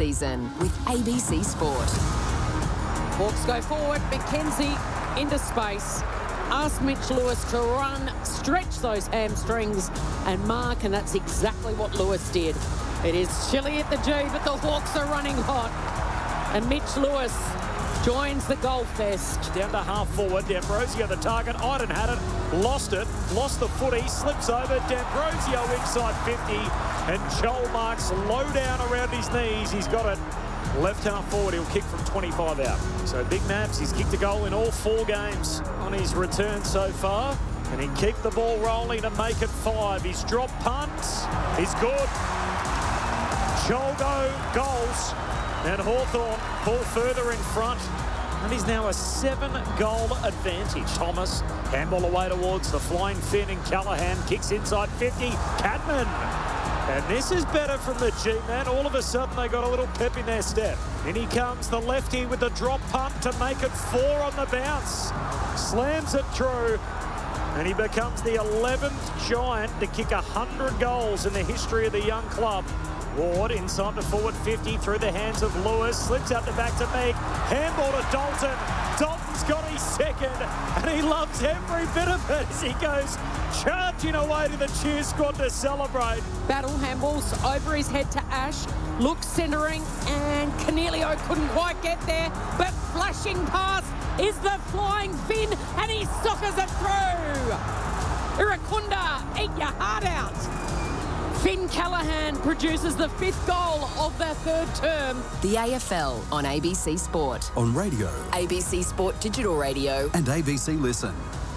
season with ABC Sport. Hawks go forward. McKenzie into space. Ask Mitch Lewis to run, stretch those hamstrings and mark, and that's exactly what Lewis did. It is chilly at the G, but the Hawks are running hot. And Mitch Lewis joins the goal fest. Down to half forward. D'Ambrosio the target. Iden had it. Lost the footy. Slips over. D'Ambrosio inside 50. And Joel Marks low down around his knees. He's got it. Left half forward, he'll kick from 25 out. So Big Maps, he's kicked a goal in all 4 games on his return so far. And he keep the ball rolling to make it 5. His drop punt is good. Cholgo goals. And Hawthorn pull further in front. And he's now a 7-goal advantage. Thomas, handball away towards the flying Finn, and Callaghan kicks inside 50. Cadman. And this is better from the G-man. All of a sudden, they got a little pep in their step. In he comes, the lefty with the drop punt to make it 4 on the bounce. Slams it through. And he becomes the 11th Giant to kick 100 goals in the history of the young club. Ward inside the forward 50 through the hands of Lewis. Slips out the back to Meg. Handball to Dalton. Dalton's got his second, and he loves every bit of it as he goes charging away to the cheer squad to celebrate. Battle handballs over his head to Ash. Looks centering, and Cornelio couldn't quite get there, but flashing past is the flying Finn, and he soccers it through. Irakunda, eat your heart out. Finn Callaghan produces the 5th goal of their 3rd term. The AFL on ABC Sport. On radio. ABC Sport Digital Radio. And ABC Listen.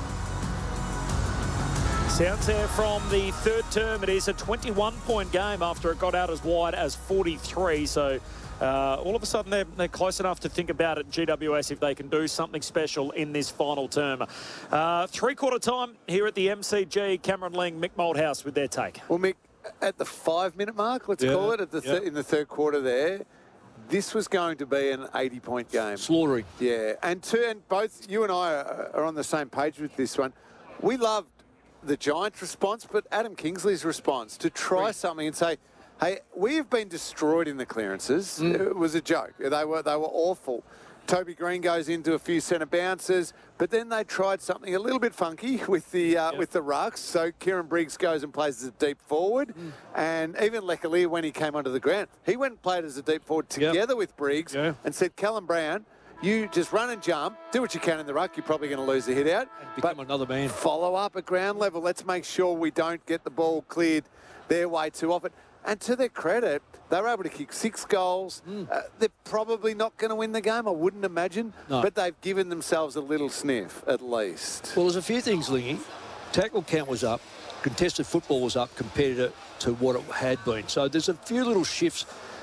Sounds there from the 3rd term. It is a 21-point game after it got out as wide as 43. So all of a sudden they're close enough to think about it, GWS, if they can do something special in this final term. 3-quarter time here at the MCG. Cameron Ling, Mick Malthouse with their take. Well, Mick, at the 5-minute mark, let's call it, in the 3rd quarter there, this was going to be an 80-point game. Slaughtering. Yeah, and both you and I are on the same page with this one. We loved the Giants' response, but Adam Kingsley's response to try something and say, hey, we've been destroyed in the clearances. It was a joke. They were awful. Toby Green goes into a few centre bounces, but then they tried something a little bit funky with the rucks. So Kieran Briggs goes and plays as a deep forward, and even Leclerc, when he came onto the ground, he went and played as a deep forward together with Briggs and said, Callum Brown, you just run and jump, do what you can in the ruck. You're probably going to lose the hit out. And become another man. Follow up at ground level. Let's make sure we don't get the ball cleared their way too often. And to their credit, they were able to kick 6 goals. They're probably not going to win the game, I wouldn't imagine. No. But they've given themselves a little sniff, at least. Well, there's a few things, Lingy. Tackle count was up. Contested football was up compared to what it had been. So there's a few little shifts.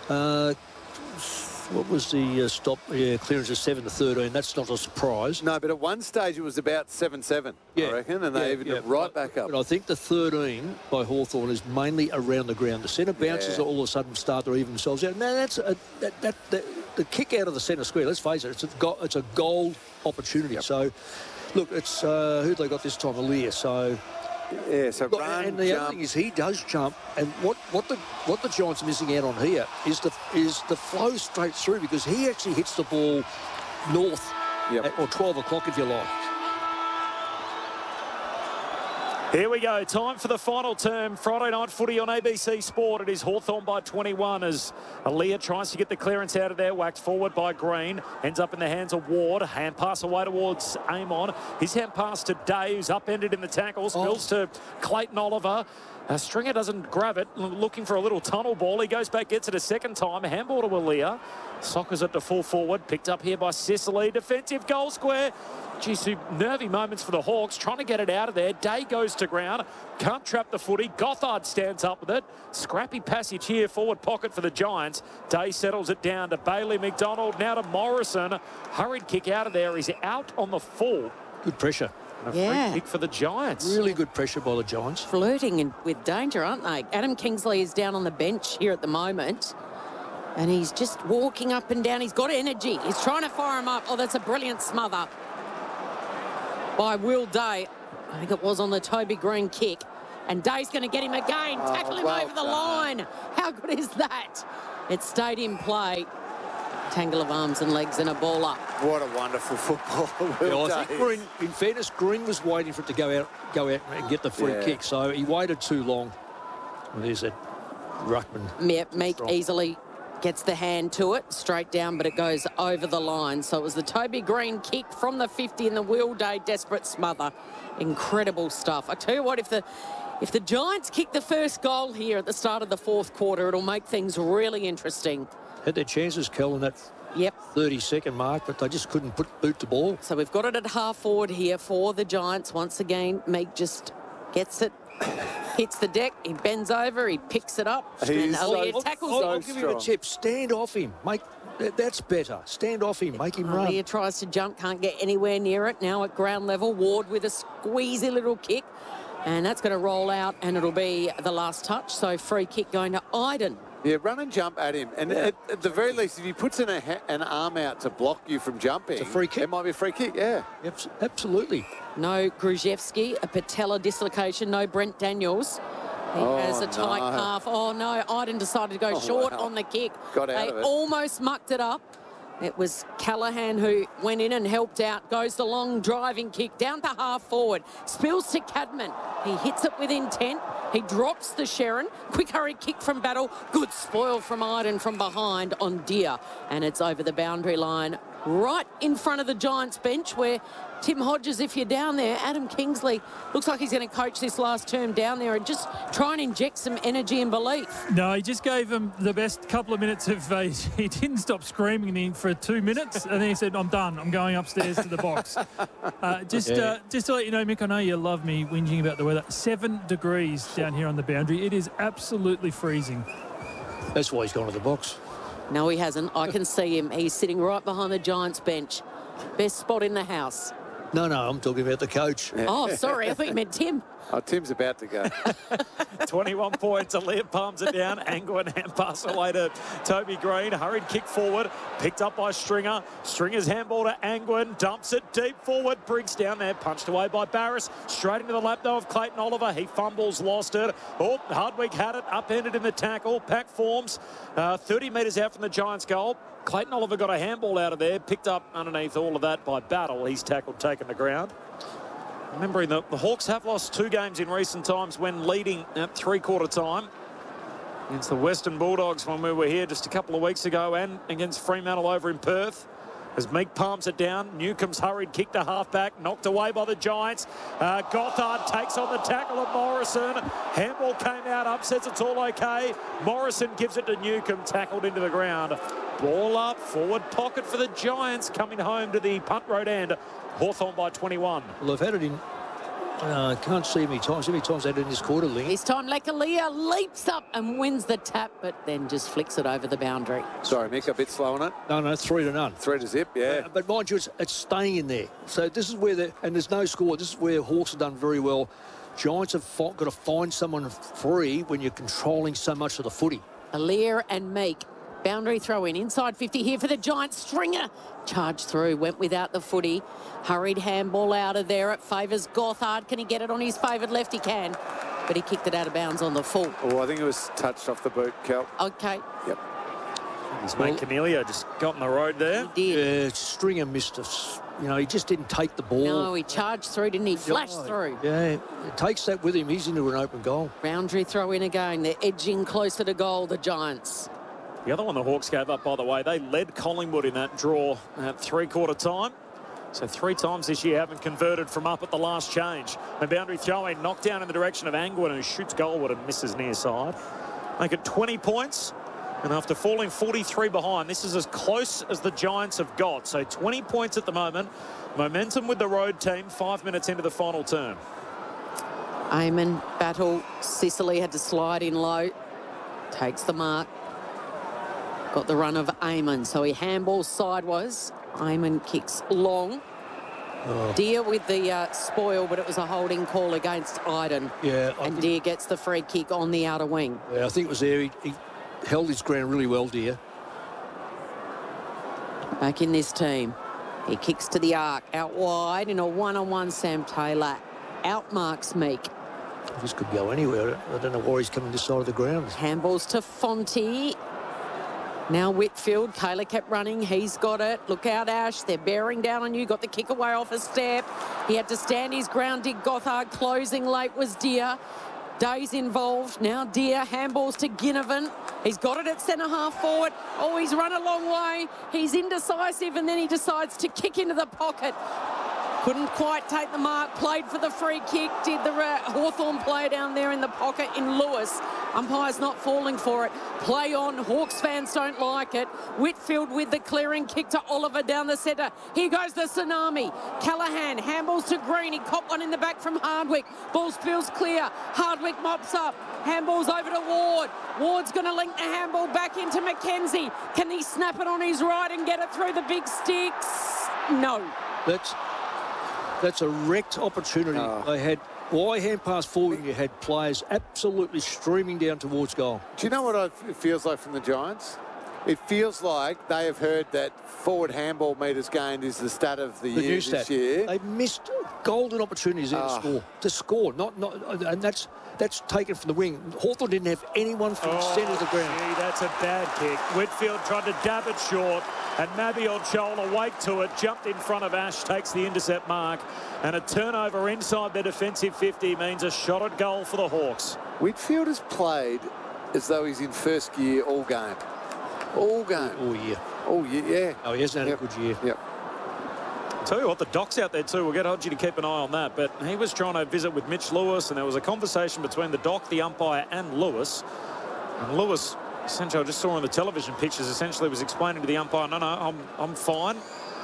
What was the clearance of 7-13? That's not a surprise. No, but at one stage it was about 7-7, I reckon, and they even right back up. But I think the 13 by Hawthorn is mainly around the ground. The centre bounces all of a sudden start to even themselves out. Now, that's the kick out of the centre square, let's face it, it's a gold opportunity. So, look, it's who they got this time? Aliir. So... Yeah, so look, run, and the jump. other thing is he does jump, and what the Giants are missing out on here is the flow straight through, because he actually hits the ball north or 12 o'clock if you like. Here we go. Time for the final term. Friday night footy on ABC Sport. It is Hawthorn by 21 as Aliir tries to get the clearance out of there. Whacked forward by Green. Ends up in the hands of Ward. Hand pass away towards Amon. His hand pass to Day, who's upended in the tackle. Spills to Clayton Oliver. Stringer doesn't grab it. Looking for a little tunnel ball. He goes back, gets it a second time. Handball to Aliir. Soccers it to full forward. Picked up here by Sicily. Defensive goal square. Geez, nervy moments for the Hawks, trying to get it out of there. Day goes to ground, can't trap the footy. Gothard stands up with it. Scrappy passage here, forward pocket for the Giants. Day settles it down to Bailey McDonald, now to Morrison. Hurried kick out of there, he's out on the full. Good pressure. A free kick for the Giants. Really good pressure by the Giants. Flirting with danger, aren't they? Adam Kingsley is down on the bench here at the moment. And he's just walking up and down. He's got energy. He's trying to fire him up. Oh, that's a brilliant smother by Will Day. I think it was on the Toby Green kick. And Day's going to get him again. Tackle him over the line. How good is that? It stayed in play. Tangle of arms and legs and a ball up. What a wonderful football. Yeah, I think Green, in fairness, Green was waiting for it to go out and get the free kick, so he waited too long. Well, there's that ruckman. Yep, Meek easily gets the hand to it, straight down, but it goes over the line. So it was the Toby Green kick from the 50 in the Will Day desperate smother. Incredible stuff. I tell you what, if the Giants kick the first goal here at the start of the fourth quarter, it'll make things really interesting. Had their chances, Kel, in that 30-second mark, but they just couldn't boot the ball. So we've got it at half forward here for the Giants. Once again, Meek just gets it, hits the deck, he bends over, he picks it up, and Aliir tackles him. I'll give him a tip. Stand off him. That's better. Stand off him. Make him run. Aliir tries to jump, can't get anywhere near it. Now at ground level, Ward with a squeezy little kick. And that's going to roll out, and it'll be the last touch. So free kick going to Iden. Yeah, run and jump at him. And at the very least, if he puts in an arm out to block you from jumping, it's a free kick. It might be a free kick, yeah. Absolutely. No Gruszewski, a patella dislocation. No Brent Daniels. He has a tight calf. Oh, no. Iden decided to go short on the kick. Got out of it. They almost mucked it up. It was Callaghan who went in and helped out. Goes the long driving kick down to half forward. Spills to Cadman. He hits it with intent. He drops the Sharon. Quick hurry kick from Battle. Good spoil from Iden from behind on Deer. And it's over the boundary line right in front of the Giants bench where Tim Hodges, if you're down there, Adam Kingsley looks like he's going to coach this last term down there and just try and inject some energy and belief. No, he just gave him the best couple of minutes of he didn't stop screaming for 2 minutes, and then he said, I'm done. I'm going upstairs to the box. Just to let you know, Mick, I know you love me whinging about the weather. 7 degrees down here on the boundary. It is absolutely freezing. That's why he's gone to the box. No, he hasn't. I can see him. He's sitting right behind the Giants bench. Best spot in the house. No, I'm talking about the coach. Oh, sorry. I thought you meant Tim. Oh, Tim's about to go. 21 points. Aliir palms it down. Angwin hand pass away to Toby Green. Hurried kick forward. Picked up by Stringer. Stringer's handball to Angwin. Dumps it deep forward. Briggs down there. Punched away by Barris. Straight into the lap, though, of Clayton Oliver. He fumbles, lost it. Oh, Hardwick had it. Upended in the tackle. Pack forms. 30 metres out from the Giants' goal. Clayton Oliver got a handball out of there. Picked up underneath all of that by Battle. He's tackled, taken the ground. Remembering the Hawks have lost 2 games in recent times when leading at three-quarter time against the Western Bulldogs when we were here just a couple of weeks ago, and against Fremantle over in Perth. As Meek palms it down, Newcomb's hurried kick to half-back, knocked away by the Giants. Gothard takes on the tackle of Morrison. Handball came out, upsets, it's all okay. Morrison gives it to Newcomb, tackled into the ground. Ball up, forward pocket for the Giants, coming home to the punt road end. Hawthorn by 21. Well, I've had it in. I can't see how many times. How many times I had it in this quarter, Lee? This time, Aliir leaps up and wins the tap, but then just flicks it over the boundary. Sorry, Mick, a bit slow on it. No, 3-0. 3-0, yeah. But mind you, it's staying in there. So this is where and there's no score. This is where Hawks have done very well. Giants have got to find someone free when you're controlling so much of the footy. Aliir and Meek. Boundary throw in, inside 50 here for the Giants. Stringer charged through, went without the footy. Hurried handball out of there. It favours Gothard. Can he get it on his favoured left? He can. But he kicked it out of bounds on the full. Oh, I think it was touched off the boot, Kel. Okay. Yep. His mate Cornelio just got in the road there. He did. Yeah, Stringer missed us. You know, he just didn't take the ball. No, he charged through, didn't he? Flashed through. Yeah, it takes that with him. He's into an open goal. Boundary throw in again. They're edging closer to goal, the Giants. The other one the Hawks gave up, by the way, they led Collingwood in that draw at three-quarter time. So 3 times this year haven't converted from up at the last change. The boundary throw-in knocked down in the direction of Angwin, who shoots goalward and misses near side. Make it 20 points. And after falling 43 behind, this is as close as the Giants have got. So 20 points at the moment. Momentum with the road team 5 minutes into the final term. Eamon, Battle, Sicily had to slide in low. Takes the mark. Got the run of Eamon, so he handballs sideways. Eamon kicks long. Deer with the spoil, but it was a holding call against Iden. Yeah. And Deer gets the free kick on the outer wing. Yeah, I think it was there. He held his ground really well, Deer. Back in this team. He kicks to the arc, out wide in a one-on-one. Sam Taylor outmarks Meek. This could go anywhere. I don't know why he's coming this side of the ground. Handballs to Fonte. Now Whitfield, Kayla kept running, he's got it. Look out, Ash, they're bearing down on you. Got the kick away off a step. He had to stand his ground, Dick Gothard. Closing late was Deer. Day's involved. Now Deer, handballs to Ginnivan. He's got it at centre half forward. Oh, he's run a long way. He's indecisive and then he decides to kick into the pocket. Couldn't quite take the mark, played for the free kick, did the Hawthorn player down there in the pocket in Lewis. Umpire's not falling for it. Play on, Hawks fans don't like it. Whitfield with the clearing kick to Oliver down the centre. Here goes the tsunami. Callaghan, handballs to Green. He copped one in the back from Hardwick. Ball spills clear. Hardwick mops up. Handballs over to Ward. Ward's going to link the handball back into Mackenzie. Can he snap it on his right and get it through the big sticks? No. That's a wrecked opportunity. They had wide hand pass forward and you had players absolutely streaming down towards goal. Do you know what it feels like from the Giants? It feels like they have heard that forward handball metres gained is the stat of the year this year. They missed golden opportunities there to score. And that's taken from the wing. Hawthorn didn't have anyone from the centre of the ground. Gee, that's a bad kick. Whitfield tried to dab it short, and Mabior Chol, awake to it, jumped in front of Ash, takes the intercept mark, and a turnover inside the defensive 50 means a shot at goal for the Hawks. Whitfield has played as though he's in first gear all game. All game. All year. All year, yeah. Oh, he hasn't had a good year. Yep. Tell you what, the Doc's out there too. We'll get Hodgie to keep an eye on that. But he was trying to visit with Mitch Lewis, and there was a conversation between the Doc, the umpire, and Lewis. And Lewis, essentially, I just saw on the television pictures, essentially was explaining to the umpire, no, I'm fine.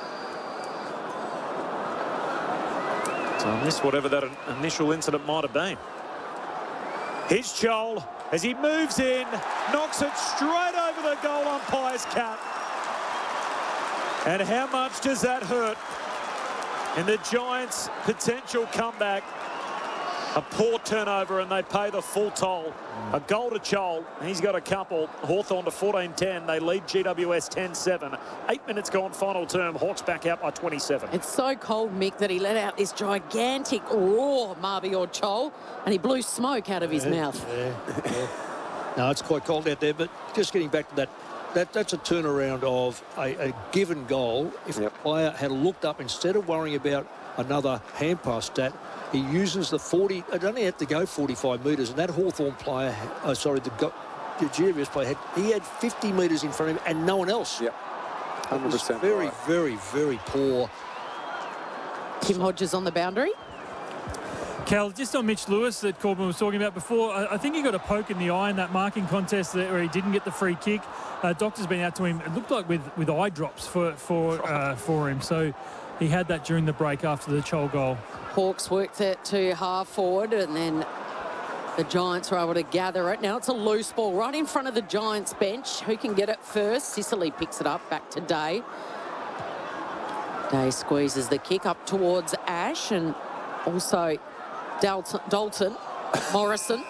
So I missed whatever that initial incident might have been. Here's Joel as he moves in, knocks it straight over the goal umpire's cap. And how much does that hurt in the Giants' potential comeback? A poor turnover and they pay the full toll. A goal to Joel. He's got a couple. Hawthorn to 14-10. They lead GWS 10-7. 8 minutes gone, final term. Hawks back out by 27. It's so cold, Mick, that he let out this gigantic roar, Mabior Chol, and he blew smoke out of his mouth. Yeah. No, it's quite cold out there, but just getting back to that, that's a turnaround of a given goal. If the player had looked up, instead of worrying about another hand pass stat, he uses the 40. It only had to go 45 metres, and that Hawthorn player, the GWS player, he had 50 metres in front of him and no one else. Yep, 100%. Very, very, very poor. Tim Hodges on the boundary. Cal, just on Mitch Lewis that Corbin was talking about before, I think he got a poke in the eye in that marking contest where he didn't get the free kick. Doctor's been out to him, it looked like with eye drops for him. So he had that during the break after the Chol goal. Hawks worked it to half forward and then the Giants were able to gather it. Now it's a loose ball right in front of the Giants bench. Who can get it first? Sicily picks it up back to Day. Day squeezes the kick up towards Ash and also Dalton, Morrison.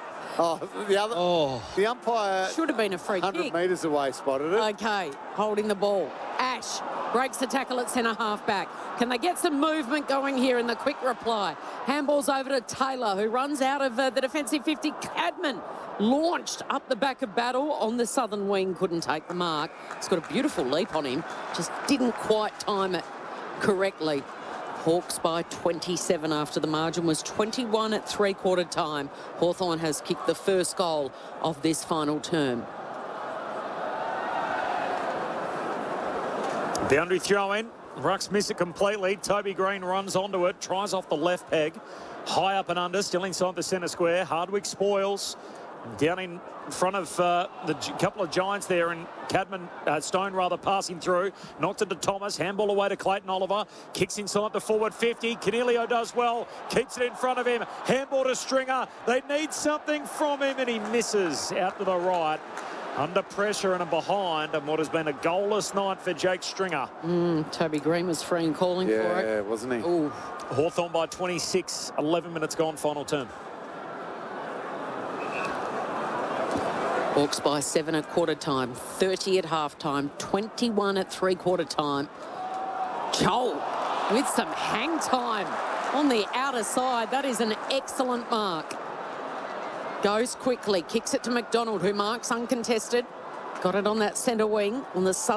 The umpire should have been a free 100 kick. metres away spotted it. Okay, holding the ball. Ash breaks the tackle at centre half back. Can they get some movement going here in the quick reply? Handballs over to Taylor, who runs out of the defensive 50. Cadman launched up the back of Battle on the southern wing, couldn't take the mark. He's got a beautiful leap on him, just didn't quite time it correctly. Hawks by 27 after the margin was 21 at three-quarter time. Hawthorn has kicked the first goal of this final term. Boundary throw in. Rucks miss it completely. Toby Green runs onto it, tries off the left peg. High up and under, still inside the centre square. Hardwick spoils. Down in front of the couple of Giants there, and Stone passing through. Knocked it to Thomas. Handball away to Clayton Oliver. Kicks inside the forward 50. Canelio does well. Keeps it in front of him. Handball to Stringer. They need something from him, and he misses out to the right. Under pressure and a behind, and what has been a goalless night for Jake Stringer. Toby Green was free and calling for it. Yeah, wasn't he? Ooh. Hawthorn by 26. 11 minutes gone, final term. Hawks by 7 at quarter time, 30 at half time, 21 at three-quarter time. Chol with some hang time on the outer side. That is an excellent mark. Goes quickly, kicks it to McDonald, who marks uncontested. Got it on that centre wing on the